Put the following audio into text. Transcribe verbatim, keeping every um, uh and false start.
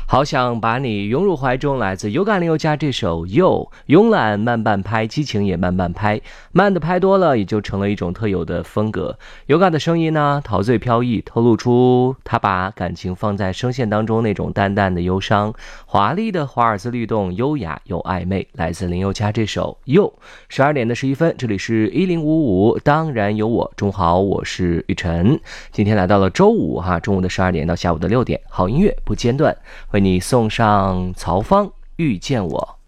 好想把你拥入怀中，来自有感林宥嘉这首又慵懒慢半拍，激情也慢半拍，慢的拍多了也就成了一种特有的风格。有感的声音呢，陶醉飘逸，透露出他把感情放在声线当中那种淡淡的忧伤，华丽的华尔兹律动，优雅又暧昧。来自林宥嘉这首又。十二点的十一分，这里是一零五五，当然有我。中午好，我是雨晨。今天来到了周五哈，中午的十二点到下午的六点，好音乐不间断，为你送上曹芳遇见我。